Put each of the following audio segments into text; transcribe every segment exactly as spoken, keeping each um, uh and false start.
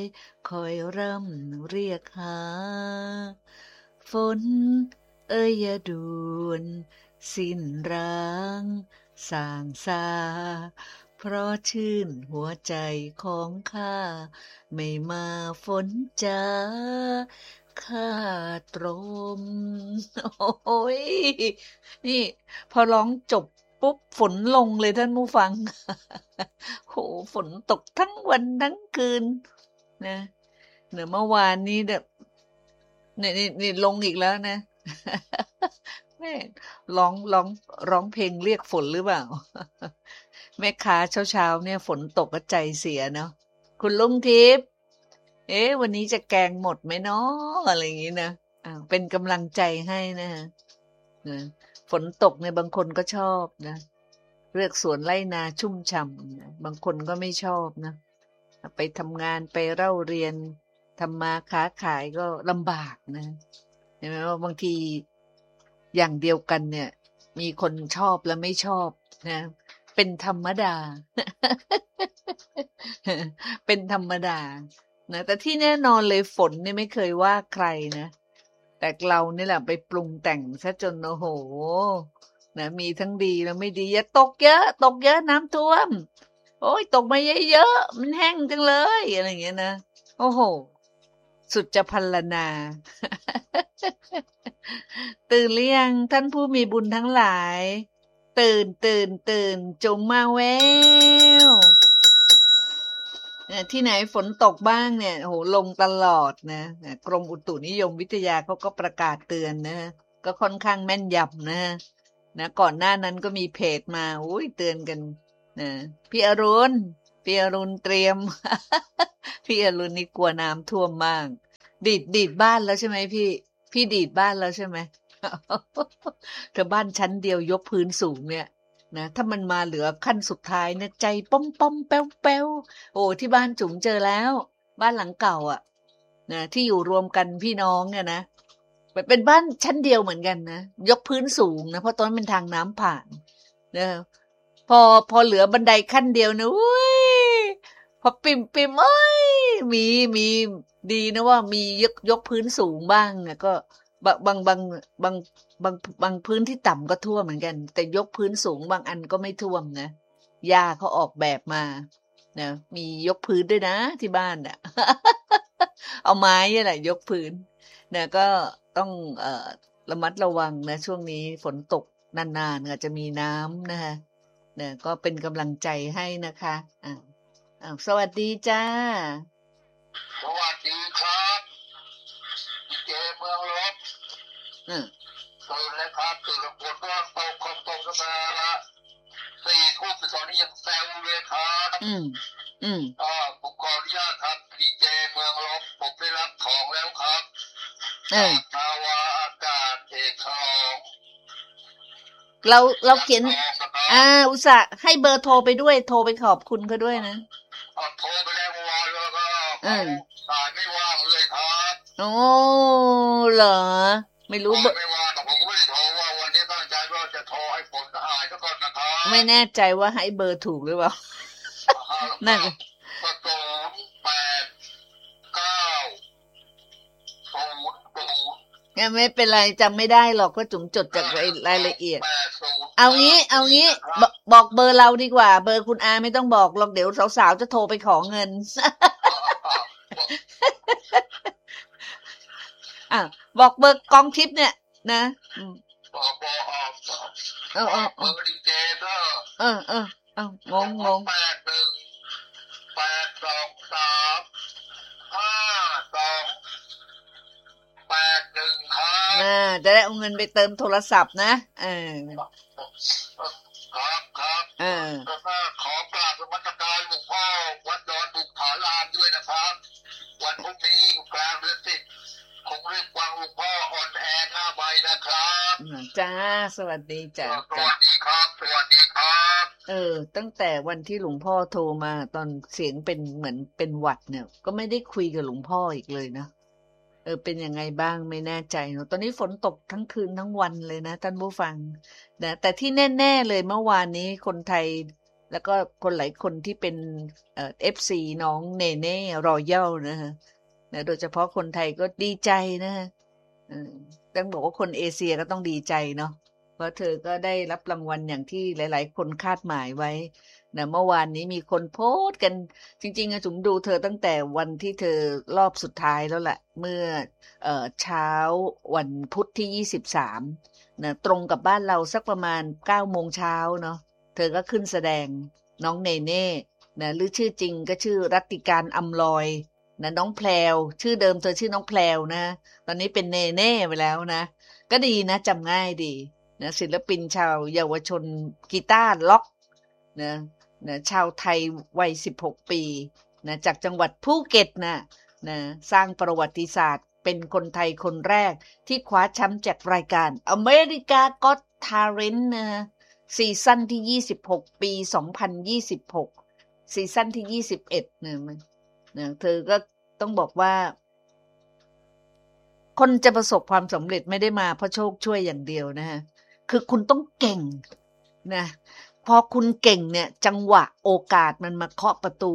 คอยร่ำเรียกหาฝนเอ่ยอย่าด่วนสิ้นร้างสร้างสาเพราะชื่นหัวใจของข้าไม่มาฝนจ้าข้าตรมโอ้ยนี่พอร้องจบปุ๊บฝนลงเลยท่านผู้ฟังโหฝนตกทั้งวันทั้งคืนนะเนื่อเมื่อวานนี้แบบนี่นี่นี่ลงอีกแล้วนะแม่ร้องร้องร้องเพลงเรียกฝนหรือเปล่าแม่ค้าเช้าๆเนี่ยฝนตกก็ใจเสียเนาะคุณลุงทิพย์เอ๊ะวันนี้จะแกงหมดไหมเนาะอะไรอย่างนี้นะอ่าเป็นกำลังใจให้นะฮะนะฝนตกเนี่ยบางคนก็ชอบนะเลือกสวนไร่นาชุ่มฉ่ำนะบางคนก็ไม่ชอบนะไปทำงานไปเล่าเรียนทำมาค้าขายก็ลำบากนะเห็นไหมว่าบางทีอย่างเดียวกันเนี่ยมีคนชอบและไม่ชอบนะเป็นธรรมดา เป็นธรรมดานะแต่ที่แน่นอนเลยฝนเนี่ยไม่เคยว่าใครนะแต่เราเนี่ยแหละไปปรุงแต่งซะจนโอ้โหนะมีทั้งดีแล้วไม่ดีอย่าตกเยอะตกเยอะน้ำท่วมโอ้ยตกมาเยอะๆมันแห้งจังเลยอะไรอย่างเงี้ยนะโอ้โหสุดจะพรรณนา ตื่นหรือยังท่านผู้มีบุญทั้งหลายตื่นตื่นตื่นจงมาแววเนี่ยที่ไหนฝนตกบ้างเนี่ยโหลงตลอดนะกรมอุตุนิยมวิทยาเขาก็ประกาศเตือนนะก็ค่อนข้างแม่นยำนะนะก่อนหน้านั้นก็มีเพจมาอุ้ยเตือนกันนะพี่อรุณพี่อรุณเตรียม พี่อรุณนี่กลัวน้ำท่วมมากดีดดีดบ้านแล้วใช่ไหมพี่พี่ดีดบ้านแล้วใช่ไหม เธอบ้านชั้นเดียวยกพื้นสูงเนี่ยนะถ้ามันมาเหลือขั้นสุดท้ายเนี่ยใจป้อมป้อมแป้วแป้วโอ้ที่บ้านจุ๋มเจอแล้วบ้านหลังเก่าอ่ะนะที่อยู่รวมกันพี่น้องเนี่ยนะเป็นบ้านชั้นเดียวเหมือนกันนะยกพื้นสูงนะเพราะตอนนั้นเป็นทางน้ำผ่านนะพอพอเหลือบันไดขั้นเดียวนะอุ้ยพอปิ่มปิ่มเอ้ยมีมีดีนะว่ามียกยกพื้นสูงบ้างนะก็บางบางบางบางบางบางพื้นที่ต่ำก็ท่วมเหมือนกันแต่ยกพื้นสูงบางอันก็ไม่ท่วมนะย่าเขาออกแบบมานะมียกพื้นด้วยนะที่บ้านน่ะ เอาไม้นี่แหละยกพื้นนะก็ต้องเอ่อระมัดระวังนะช่วงนี้ฝนตกนานๆอาจจะมีน้ำนะคะเนี่ยก็เป็นกำลังใจให้นะคะอ่าอ่าสวัสดีจ้าสวัสดีครับเจเมืองลบอืมตื่นแล้วครับตื่นแล้วปวดร้อนตกคงตกกันมาละสี่ทุ่มตอนนี้ยังแซวเลยครับอืมอืมอ่าผมขออนุญาตครับดีเจเมืองลบผมได้รับของแล้วครับจากนาวาอากาศเอกทองเราเราเขียนอ่าอุตส่าห์ให้เบอร์โทรไปด้วยโทรไปขอบคุณเขาด้วยนะโทรไปแล้วเมื่อวานแล้วก็สายไม่ว่างเลยครับโอ้เหรอไม่รู้เบอร์ไม่ว่างแต่ผมก็ไม่ได้โทรว่าวันนี้ตั้งใจว่าจะโทรให้ฝนหายซะก่อนนะครับไม่แน่ใจว่าให้เบอร์ถูกหรือเปล่านั่นสองแปดเก้าศูนย์ศูนย์เนี่ยไม่เป็นไรจำไม่ได้หรอกก็จุ๋มจดจากรายละเอียดเอางี้เอางี้บอกเบอร์เราดีกว่าเบอร์คุณอาไม่ต้องบอกหรอกเดี๋ยวสาวๆจะโทรไปขอเงินอ่ะบอกเบอร์กองทิพย์เนี่ยนะบอกบอกเออเออเบอร์ดีเจก็เออเออเอองงงงแปดหนึ่งแปดสองสามห้าสองแปดหนึ่งครับน่าจะได้เอาเงินไปเติมโทรศัพท์นะเออครับครับเออแล้วก็ขอกราบนมัสการหลวงพ่อวัดดอนบุกผารามด้วยนะครับวันพรุ่งนี้กลางเดือนสิบคงเรียกวังหลวงพ่ออ่อนแอหน้าใบนะครับจ้าสวัสดีจ้าสวัสดีครับสวัสดีครับเออตั้งแต่วันที่หลวงพ่อโทรมาตอนเสียงเป็นเหมือนเป็นหวัดเนี่ยก็ไม่ได้คุยกับหลวงพ่ออีกเลยนะเออเป็นยังไงบ้างไม่แน่ใจเนาะตอนนี้ฝนตกทั้งคืนทั้งวันเลยนะท่านผู้ฟังนะแต่ที่แน่ๆเลยเมื่อวานนี้คนไทยแล้วก็คนหลายคนที่เป็นเอ่อ เอฟ ซี น้องเนเน่รอยัลนะฮะนะโดยเฉพาะคนไทยก็ดีใจนะฮะเออต้องบอกว่าคนเอเชียก็ต้องดีใจเนาะเพราะเธอก็ได้รับรางวัลอย่างที่หลายๆคนคาดหมายไว้นะเมื่อวานนี้มีคนโพสต์กันจริงๆอะจุ๋มดูเธอตั้งแต่วันที่เธอรอบสุดท้ายแล้วแหละเมื่อเอ่อเช้าวันพุธที่ยี่สิบสามนะตรงกับบ้านเราสักประมาณเก้าโมงเช้าเนาะเธอก็ขึ้นแสดงน้องเนเน่นะหรือชื่อจริงก็ชื่อรัตติการอำลอยนะน้องแพรวชื่อเดิมเธอชื่อน้องแพรวนะตอนนี้เป็นเนเน่ไปแล้วนะก็ดีนะจำง่ายดีนะศิลปินชาวเยาวชนกีตาร์ล็อกนะนะชาวไทยวัยสิบหกปีนะจากจังหวัดภูเก็ตนะนะสร้างประวัติศาสตร์เป็นคนไทยคนแรกที่คว้าแชมป์จากรายการอเมริกาก็อตทาเลนต์นะซีซั่นที่ยี่สิบหกปีสองพันยี่สิบหกซีซั่นที่ยี่สิบเอ็ดนะมันนะเธอก็ต้องบอกว่าคนจะประสบความสำเร็จไม่ได้มาเพราะโชคช่วยอย่างเดียวนะฮะคือคุณต้องเก่งนะพอคุณเก่งเนี่ยจังหวะโอกาสมันมาเคาะประตู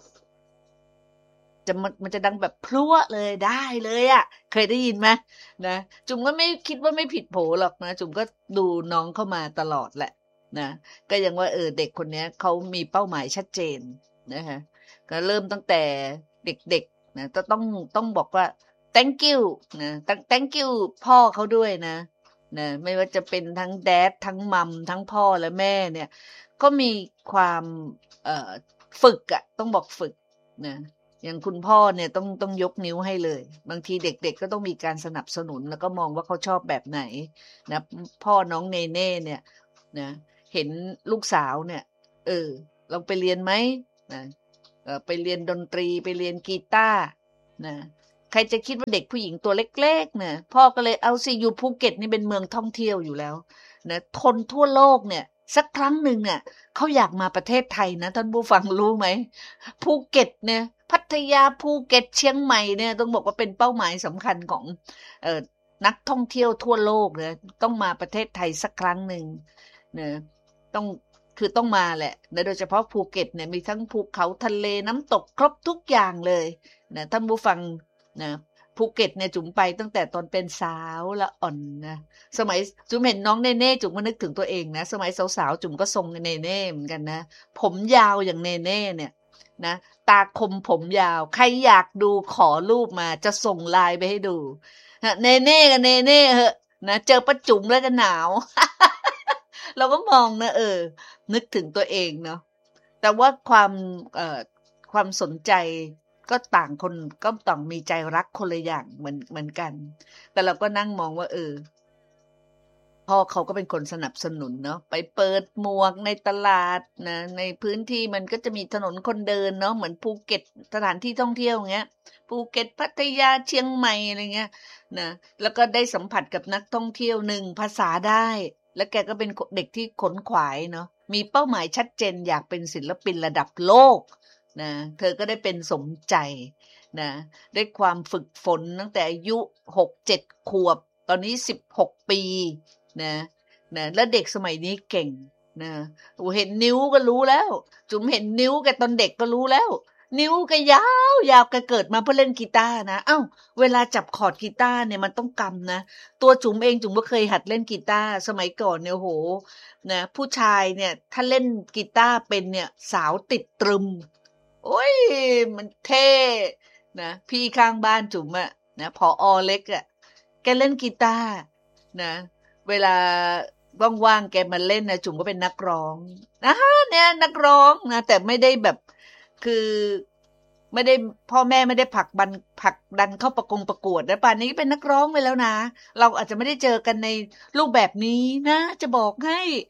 จะมันมันจะดังแบบพลั่วเลยได้เลยอะ่ะเคยได้ยินไหมนะจุ๋มก็ไม่คิดว่าไม่ผิดโผหรอกนะจุ๋มก็ดูน้องเข้ามาตลอดแหละนะก็ยังว่าเออเด็กคนนี้เขามีเป้าหมายชัดเจนนะคะก็เริ่มตั้งแต่เด็กๆนะต้องต้องบอกว่า thank you นะ thank you พ่อเขาด้วยนะนะไม่ว่าจะเป็นทั้งแดดทั้งมัมทั้งพ่อและแม่เนี่ยก็มีความเอ่อฝึกอะต้องบอกฝึกนะอย่างคุณพ่อเนี่ยต้องต้องยกนิ้วให้เลยบางทีเด็กๆก็ต้องมีการสนับสนุนแล้วก็มองว่าเขาชอบแบบไหนนะพ่อน้องเนเน่เนี่ยนะเห็นลูกสาวเนี่ยเออลองไปเรียนไหมนะเออไปเรียนดนตรีไปเรียนกีตาร์นะใครจะคิดว่าเด็กผู้หญิงตัวเล็กๆเนี่ยพ่อก็เลยเอาสิอยู่ภูเก็ตนี่เป็นเมืองท่องเที่ยวอยู่แล้วนะทนทั่วโลกเนี่ยสักครั้งหนึ่งเนี่ยเขาอยากมาประเทศไทยนะท่านผู้ฟังรู้ไหมภูเก็ตเนี่ยพัทยาภูเก็ตเชียงใหม่เนี่ยต้องบอกว่าเป็นเป้าหมายสำคัญของเอ่อนักท่องเที่ยวทั่วโลกเลยต้องมาประเทศไทยสักครั้งหนึ่งนะต้องคือต้องมาแหละนะโดยเฉพาะภูเก็ตเนี่ยมีทั้งภูเขาทะเลน้ำตกครบทุกอย่างเลยนะท่านผู้ฟังนะภูเก็ตเนี่ยจุ๋มไปตั้งแต่ตอนเป็นสาวละอ่อนนะสมัยจุ๋มเห็นน้องเนเน่จุ๋มก็นึกถึงตัวเองนะสมัยสาวๆจุ๋มก็ทรงเนเน่เหมือนกันนะผมยาวอย่างเนเน่เนี่ยนะตาคมผมยาวใครอยากดูขอรูปมาจะส่งไลน์ไปให้ดูเนเน่กับเนเน่เหอะนะเจอป้าจุ๋มแล้วจะหนาว เราก็มองนะเออนึกถึงตัวเองเนาะแต่ว่าความเอ่อความสนใจก็ต่างคนก็ต้องมีใจรักคนละอย่างเหมือนเหมือนกันแต่เราก็นั่งมองว่าเออพ่อเขาก็เป็นคนสนับสนุนเนาะไปเปิดหมวกในตลาดนะในพื้นที่มันก็จะมีถนนคนเดินเนาะเหมือนภูเก็ตสถานที่ท่องเที่ยวอย่างเงี้ยภูเก็ตพัทยาเชียงใหม่อะไรเงี้ยนะแล้วก็ได้สัมผัสกับนักท่องเที่ยวหนึ่งภาษาได้แล้วแกก็เป็นเด็กที่ขนขวายเนาะมีเป้าหมายชัดเจนอยากเป็นศิลปินระดับโลกนะเธอก็ได้เป็นสมใจนะด้วยความฝึกฝนตั้งแต่อายุหกเจ็ดขวบตอนนี้สิบหกปีนะนะแล้วเด็กสมัยนี้เก่งนะโอ้เห็นนิ้วก็รู้แล้วจุ๋มเห็นนิ้วแกตอนเด็กก็รู้แล้วนิ้วแกยาวยาวแกเกิดมาเพื่อเล่นกีตาร์นะเอ้าเวลาจับคอร์ดกีตาร์เนี่ยมันต้องกำนะตัวจุ๋มเองจุ๋มก็เคยหัดเล่นกีตาร์สมัยก่อนเนี่ยโหนะผู้ชายเนี่ยถ้าเล่นกีตาร์เป็นเนี่ยสาวติดตรึมโอ้ยมันเท่นะพี่ข้างบ้านจุ๋มอะนะผอ.เล็กอะแกเล่นกีตาร์นะเวลาว่างๆแกมาเล่นนะจุ๋มก็เป็นนักร้องนะเนี่ยนักร้องนะแต่ไม่ได้แบบคือไม่ได้พ่อแม่ไม่ได้ผลักบันผลักดันเข้าประกงประกวดนะป่านนี้เป็นนักร้องไปแล้วนะเราอาจจะไม่ได้เจอกันในรูปแบบนี้นะจะบอกให้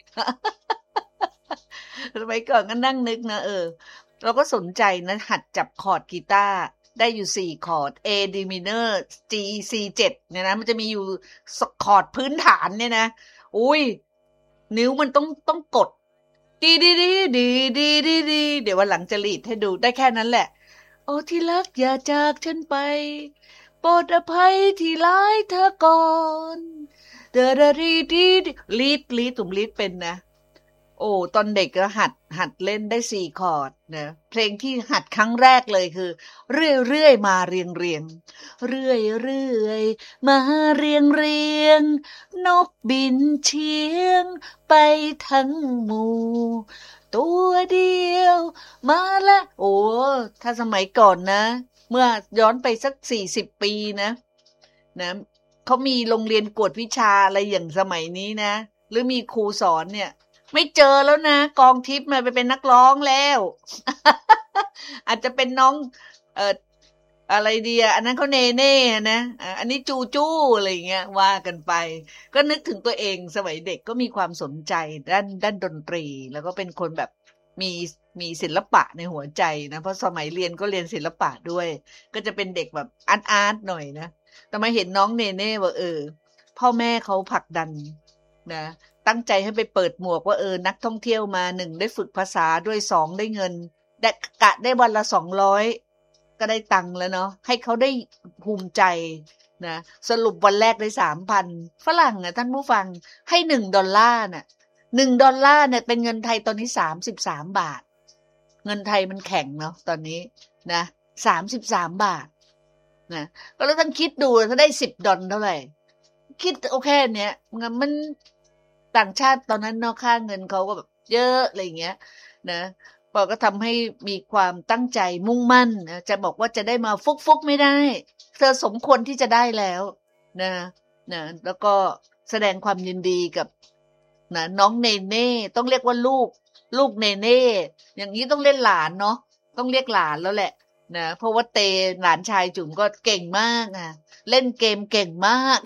สมัยก่อนก็นั่งนึกนะเออเราก็สนใจนะหัดจับคอร์ดกีตาร์ได้อยู่สี่คอร์ด A D minor G C เจ็ดเนี่ยนะมันจะมีอยู่คอร์ดพื้นฐานเนี่ยนะอุ้ยนิ้วมันต้องต้องกดดีดีดีดีดีดีดีเดี๋ยววันหลังจะลีดให้ดูได้แค่นั้นแหละโอ้ที่รักอย่าจากฉันไปโปรดอภัยที่ร้ายเธอก่อนเดอดดีดีลีดลีดตุ่มลีดเป็นนะโอ้ตอนเด็กก็หัดหัดเล่นได้สี่คอร์ดนะเพลงที่หัดครั้งแรกเลยคือเรื่อยเรื่อยมาเรียงเรียงเรื่อยเรื่อยมาเรียงเรียงนกบินเฉียงไปทั้งหมู่ตัวเดียวมาละโอ้ถ้าสมัยก่อนนะเมื่อย้อนไปสักสี่สิบปีนะนะเขามีโรงเรียนกวดวิชาอะไรอย่างสมัยนี้นะหรือมีครูสอนเนี่ยไม่เจอแล้วนะกองทิพย์มาไปเป็นนักร้องแล้ว อาจจะเป็นน้องเอ่ออะไรดีอ่ะอันนั้นเขาเนเน่นะอันนี้จูจูอะไรอย่างเงี้ยว่ากันไปก็นึกถึงตัวเองสมัยเด็กก็มีความสนใจด้านด้านดนตรีแล้วก็เป็นคนแบบมีมีศิลปะในหัวใจนะเพราะสมัยเรียนก็เรียนศิลปะด้วยก็จะเป็นเด็กแบบอาร์ตอาร์ตหน่อยนะแต่มาเห็นน้องเนเน่ว่าเออพ่อแม่เขาผลักดันนะตั้งใจให้ไปเปิดหมวกว่าเออนักท่องเที่ยวมาหนึ่งได้ฝึกภาษาด้วยสองได้เงินได้กะได้วันละสองร้อยก็ได้ตังค์แล้วเนาะให้เขาได้ภูมิใจนะสรุปวันแรกได้สามพันฝรั่งอ่ะท่านผู้ฟังให้หนึ่งดอลลาร์น่ะหนึ่งดอลลาร์เนี่ยเป็นเงินไทยตอนนี้สามสิบสามบาทเงินไทยมันแข็งเนาะตอนนี้นะสามสิบสามบาทนะก็แล้วท่านคิดดูถ้าได้สิบดอลเท่าไหร่คิดโอเคเนี้ยมันต่างชาติตอนนั้นเนาะค่าเงินเขาก็แบบเยอะอะไรอย่างเงี้ยนะพอก็ทำให้มีความตั้งใจมุ่งมั่นนะจะบอกว่าจะได้มาฟุกๆไม่ได้เธอสมควรที่จะได้แล้วนะนะแล้วก็แสดงความยินดีกับนะน้องเนเน่ต้องเรียกว่าลูกลูกเนเน่อย่างนี้ต้องเรียกหลานเนาะต้องเรียกหลานแล้วแหละนะเพราะว่าเตหลานชายจุ๋มก็เก่งมากอ่ะเล่นเกมเก่งมาก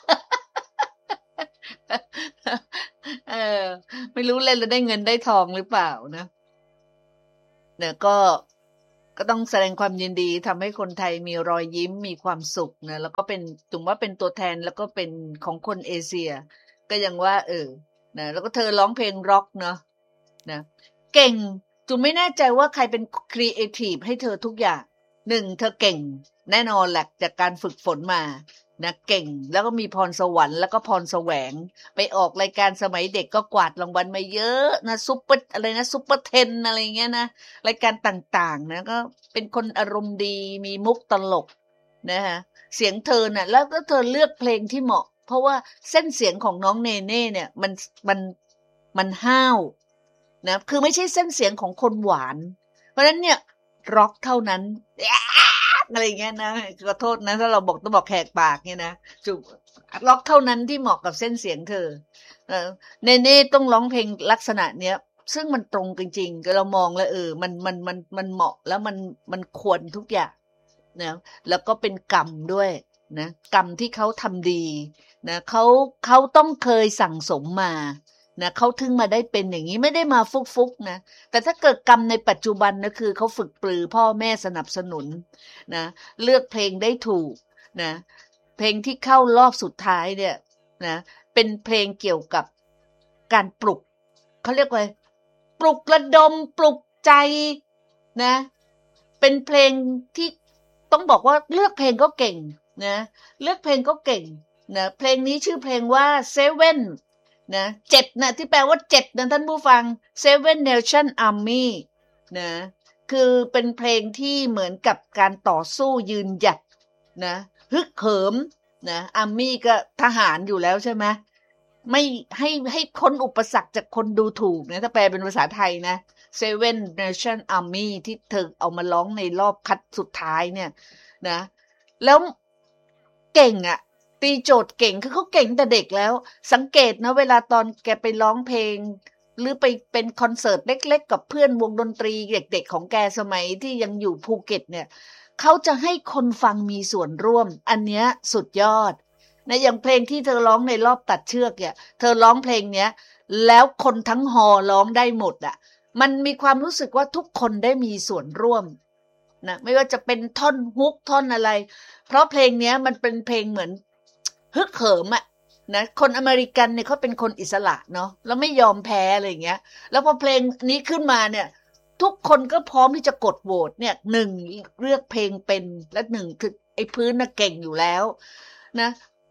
เออไม่รู้เล่นแล้วได้เงินได้ทองหรือเปล่านะเนี่ยก็ก็ต้องแสดงความยินดีทำให้คนไทยมีรอยยิ้มมีความสุขนะแล้วก็เป็นจุ๋มว่าเป็นตัวแทนแล้วก็เป็นของคนเอเชียก็ยังว่าเออนะแล้วก็เธอร้องเพลงร็อกเนาะนะเก่งจุ๋มไม่แน่ใจว่าใครเป็นครีเอทีฟให้เธอทุกอย่างหนึ่งเธอเก่งแน่นอนแหละจากการฝึกฝนมานะเก่งแล้วก็มีพรสวรรค์แล้วก็พรแสวงไปออกรายการสมัยเด็กก็กวาดรางวัลมาเยอะนะซุปเปอร์อะไรนะซุปเปอร์เทนอะไรเงี้ยนะรายการต่างๆนะก็เป็นคนอารมณ์ดีมีมุกตลกนะฮะเสียงเธอน่ะแล้วก็เธอเลือกเพลงที่เหมาะเพราะว่าเส้นเสียงของน้องเนเน่เนี่ยมันมันมันห้าวนะคือไม่ใช่เส้นเสียงของคนหวานเพราะฉะนั้นเนี่ยร็อกเท่านั้นอะไรเงี้ยนะขอโทษนะถ้าเราบอกต้องบอกแขกปากเนี่ยนะจุบล็อกเท่านั้นที่เหมาะกับเส้นเสียงเธอเออเนเน่ต้องร้องเพลงลักษณะเนี้ยซึ่งมันตรงจริงๆก็เรามองแล้วเออมันมันมันมันเหมาะแล้วมันมันควรทุกอย่างนะแล้วก็เป็นกรรมด้วยนะกรรมที่เขาทำดีนะเขาเขาต้องเคยสั่งสมมานะเขาถึงมาได้เป็นอย่างนี้ไม่ได้มาฟุกๆนะแต่ถ้าเกิดกรรมในปัจจุบันนะคือเขาฝึกปรือพ่อแม่สนับสนุนนะเลือกเพลงได้ถูกนะเพลงที่เข้ารอบสุดท้ายเนี่ยนะเป็นเพลงเกี่ยวกับการปลุกเขาเรียกว่าปลุกระดมปลุกใจนะเป็นเพลงที่ต้องบอกว่าเลือกเพลงก็เก่งนะเลือกเพลงก็เก่งนะเพลงนี้ชื่อเพลงว่า Sevenนะเจ็ดนะที่แปลว่าเจ็ดนะท่านผู้ฟัง Seven Nation Army นะคือเป็นเพลงที่เหมือนกับการต่อสู้ยืนหยัดนะฮึกเหิมนะอาร์มี่ก็ทหารอยู่แล้วใช่ไหมไม่ให้ให้พ้นอุปสรรคจากคนดูถูกนะถ้าแปลเป็นภาษาไทยนะ Seven Nation Army ที่เธอเอามาร้องในรอบคัดสุดท้ายเนี่ยนะแล้วเก่งอ่ะตีโจทย์เก่งคือเขาเก่งแต่เด็กแล้วสังเกตนะเวลาตอนแกไปร้องเพลงหรือไปเป็นคอนเสิร์ตเล็กๆกับเพื่อนวงดนตรีเด็กๆของแกสมัยที่ยังอยู่ภูเก็ตเนี่ยเขาจะให้คนฟังมีส่วนร่วมอันเนี้ยสุดยอดนะอย่างเพลงที่เธอร้องในรอบตัดเชือกเนี่ยเธอร้องเพลงเนี้ยแล้วคนทั้งฮอร้องได้หมดอ่ะมันมีความรู้สึกว่าทุกคนได้มีส่วนร่วมนะไม่ว่าจะเป็นท่อนฮุกท่อนอะไรเพราะเพลงเนี้ยมันเป็นเพลงเหมือนฮึกเหิมอ่ะนะคนอเมริกันเนี่ยเขาเป็นคนอิสระเนาะแล้วไม่ยอมแพ้อะไรอย่างเงี้ยแล้วพอเพลงนี้ขึ้นมาเนี่ยทุกคนก็พร้อมที่จะกดโหวตเนี่ยหนึ่งเลือกเพลงเป็นและหนึ่งคือไอ้พื้นน่ะเก่งอยู่แล้วนะ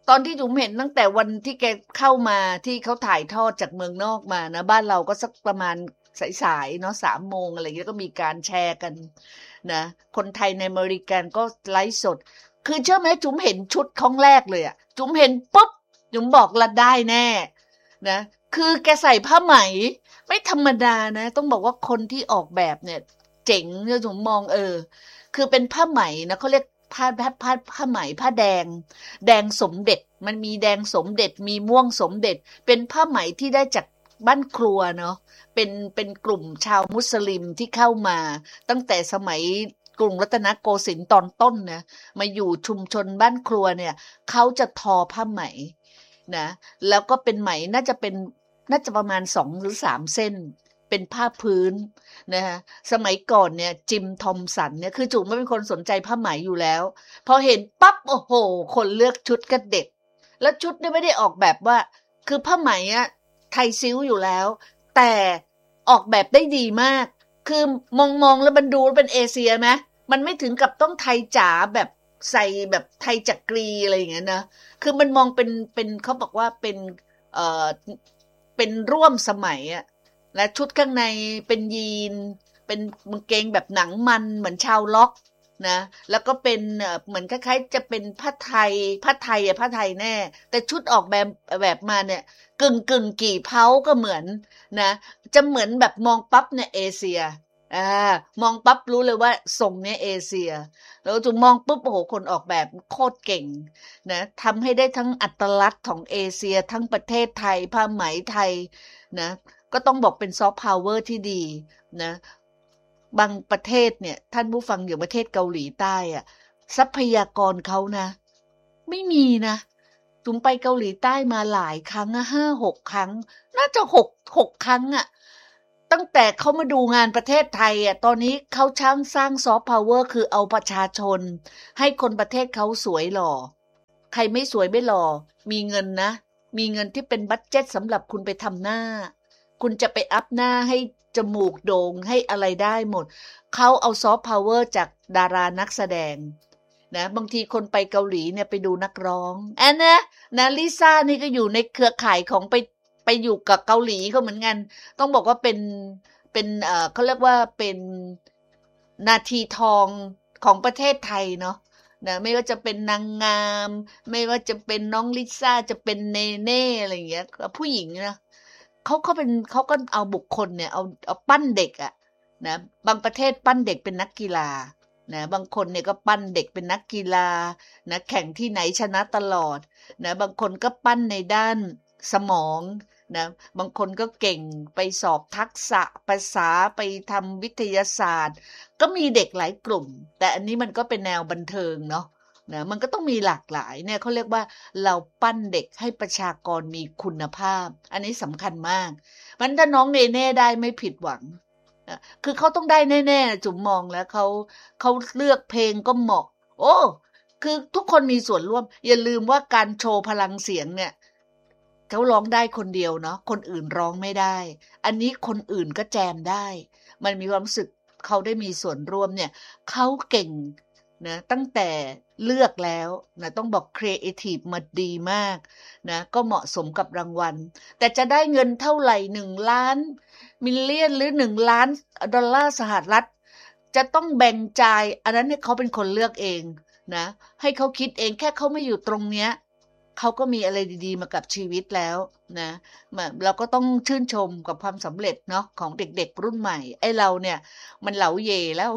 ตอนที่จุ๋มเห็นตั้งแต่วันที่แกเข้ามาที่เขาถ่ายทอดจากเมืองนอกมานะบ้านเราก็สักประมาณสายๆเนาะสามโมงอะไรอย่างเงี้ยก็มีการแชร์กันนะคนไทยในอเมริกันก็ไลฟ์สดคือเชื่อไหมจุ๋มเห็นชุดครั้งแรกเลยอะจุ๋มเห็นปุ๊บจุ๋มบอกละได้แน่นะคือแกใส่ผ้าไหมไม่ธรรมดานะต้องบอกว่าคนที่ออกแบบเนี่ยเจ๋งเนี่ยจุ๋มมองเออคือเป็นผ้าไหมนะเขาเรียกผ้าผ้าผ้าผ้าไหมผ้าแดงแดงสมเด็จมันมีแดงสมเด็จมีม่วงสมเด็จเป็นผ้าไหมที่ได้จากบ้านครัวเนาะเป็นเป็นกลุ่มชาวมุสลิมที่เข้ามาตั้งแต่สมัยกรุงรัตนโกสินทร์ตอนต้นนะมาอยู่ชุมชนบ้านครัวเนี่ยเขาจะทอผ้าไหมนะแล้วก็เป็นไหมน่าจะเป็นน่าจะประมาณสองหรือสามเส้นเป็นผ้าพื้นนะฮะสมัยก่อนเนี่ยจิมทอมสันเนี่ยคือจุ๋มไม่เป็นคนสนใจผ้าไหมอยู่แล้วพอเห็นปั๊บโอ้โหคนเลือกชุดก็เด็ดแล้วชุดเนี่ยไม่ได้ออกแบบว่าคือผ้าไหมอะไทยซิ้วอยู่แล้วแต่ออกแบบได้ดีมากคือมองมองแล้วมันดูเป็นเอเชียไหมมันไม่ถึงกับต้องไทยจ๋าแบบใส่แบบไทยจักรีอะไรอย่างเงี้ยนะคือมันมองเป็นเป็นเขาบอกว่าเป็นเอ่อเป็นร่วมสมัยอะและชุดข้างในเป็นยีนเป็นกางเกงแบบหนังมันเหมือนชาวล็อกนะแล้วก็เป็นเหมือนคล้ายๆจะเป็นผ้าไทยผ้าไทยอะผ้าไทยแน่แต่ชุดออกแบบแบบมาเนี่ยกึ่งกึ่งกี่เผาก็เหมือนนะจะเหมือนแบบมองปั๊บเนี่ยเอเชียอ่ามองปั๊บรู้เลยว่าทรงเนี้ยเอเชียแล้วจุมองปุ๊บโอ้โหคนออกแบบโคตรเก่งนะทำให้ได้ทั้งอัตลักษณ์ของเอเชียทั้งประเทศไทยผ้าไหมไทยนะก็ต้องบอกเป็นซอฟต์พาวเวอร์ที่ดีนะบางประเทศเนี่ยท่านผู้ฟังอย่างประเทศเกาหลีใต้อะทรัพยากรเขานะไม่มีนะจุ๋มไปเกาหลีใต้มาหลายครั้งอะห้าหกครั้งน่าจะหกหกครั้งอะตั้งแต่เขามาดูงานประเทศไทยอะตอนนี้เขาช่างสร้างซอฟต์พาวเวอร์คือเอาประชาชนให้คนประเทศเขาสวยหล่อใครไม่สวยไม่หล่อมีเงินนะมีเงินที่เป็นบัดเจ็ตสำหรับคุณไปทำหน้าคุณจะไปอัพหน้าให้จมูกโด่งให้อะไรได้หมดเขาเอาซอฟต์พาวเวอร์จากดารานักแสดงนะบางทีคนไปเกาหลีเนี่ยไปดูนักร้องอันนะนะลิซ่านี่ก็อยู่ในเครือข่ายของไปไปอยู่กับเกาหลีเขาเหมือนกันต้องบอกว่าเป็นเป็นเอ่อเขาเรียกว่าเป็นนาทีทองของประเทศไทยเนาะนะไม่ว่าจะเป็นนางงามไม่ว่าจะเป็นน้องลิซ่าจะเป็นเนเน่อะไรอย่างเงี้ยผู้หญิงนะเขาเขาเป็นเขาก็เอาบุคคลเนี่ยเอาเอาปั้นเด็กอะนะบางประเทศปั้นเด็กเป็นนักกีฬานะบางคนเนี่ยก็ปั้นเด็กเป็นนักกีฬานะแข่งที่ไหนชนะตลอดนะบางคนก็ปั้นในด้านสมองนะบางคนก็เก่งไปสอบทักษะภาษาไปทำวิทยาศาสตร์ก็มีเด็กหลายกลุ่มแต่อันนี้มันก็เป็นแนวบันเทิงเนาะนะมันก็ต้องมีหลากหลายเนี่ยเขาเรียกว่าเราปั้นเด็กให้ประชากรมีคุณภาพอันนี้สำคัญมากมันถ้าน้องเนเน่ได้ไม่ผิดหวังคือเขาต้องได้แน่ๆจุ๋มมองแล้วเขาเขาเลือกเพลงก็เหมาะโอ้คือทุกคนมีส่วนร่วมอย่าลืมว่าการโชว์พลังเสียงเนี่ยเขาร้องได้คนเดียวเนาะคนอื่นร้องไม่ได้อันนี้คนอื่นก็แจมได้มันมีความรู้สึกเขาได้มีส่วนร่วมเนี่ยเขาเก่งนะตั้งแต่เลือกแล้วนะต้องบอกครีเอทีฟมาดีมากนะก็เหมาะสมกับรางวัลแต่จะได้เงินเท่าไหร่หนึ่งล้านมิลเลียนหรือหนึ่งล้านดอลลาร์สหรัฐจะต้องแบ่งจ่ายอันนั้นเนี่ยเขาเป็นคนเลือกเองนะให้เขาคิดเองแค่เขาไม่อยู่ตรงเนี้ยเขาก็มีอะไรดีๆมากับชีวิตแล้วนะเราก็ต้องชื่นชมกับความสำเร็จเนาะของเด็กๆรุ่นใหม่ไอ้เราเนี่ยมันเหลาเย่แล้ว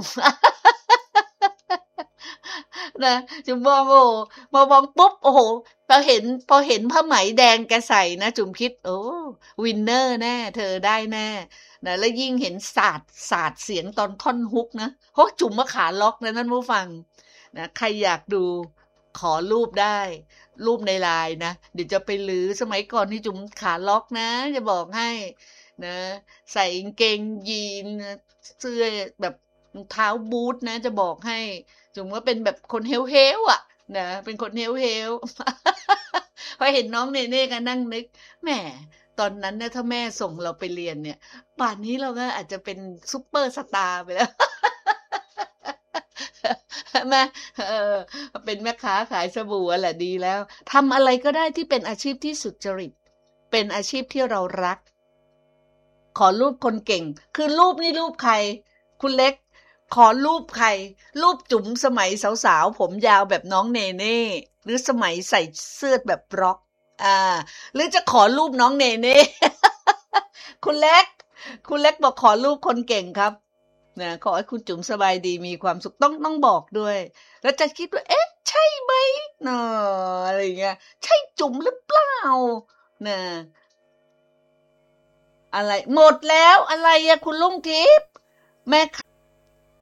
นะจุ๋มมองโอ้มามองปุ๊บโอ้โหพอเห็นพอเห็นผ้าไหมแดงแกใส่นะจุ๋มคิดโอ้วินเนอร์แน่เธอได้แน่นะแล้วยิ่งเห็นศาสตร์ศาสตร์เสียงตอนท่อนฮุกนะโหจุ๋มมาขาล็อกนะนั่นผู้ฟังนะใครอยากดูขอรูปได้รูปในไลน์นะเดี๋ยวจะไปลือสมัยก่อนที่จุ๋มขาล็อกนะจะบอกให้นะใส่กางเกงยีนเสื้อแบบเท้าบูทนะจะบอกให้จุ๋มก็เป็นแบบคนเฮลเฮลอ่ะนะเป็นคนเฮลเฮล พอเห็นน้องเนเน่ก็นั่งนึกแหมตอนนั้นเนี่ยถ้าแม่ส่งเราไปเรียนเนี่ยป่านนี้เราก็อาจจะเป็นซุปเปอร์สตาร์ไปแล้วใช่ไหมเออเป็นแม่ค้าขายสบู่อะแหละดีแล้วทำอะไรก็ได้ที่เป็นอาชีพที่สุจริตเป็นอาชีพที่เรารักขอรูปคนเก่งคือรูปนี่รูปใครคุณเล็กขอรูปใครรูปจุ๋มสมัยสาวๆผมยาวแบบน้องเนเน่หรือสมัยใส่เสื้อแบบร็อกอ่าหรือจะขอรูปน้องเนเน่ คุณเล็กคุณเล็กบอกขอรูปคนเก่งครับนะขอให้คุณจุ๋มสบายดีมีความสุขต้องต้องบอกด้วยแล้วจะคิดว่าเอ๊ะใช่ไหมเนอะอะไรอย่างเงี้ยใช่จุ๋มหรือเปล่านะอะไรหมดแล้วอะไรอะคุณลุงทิพย์แม่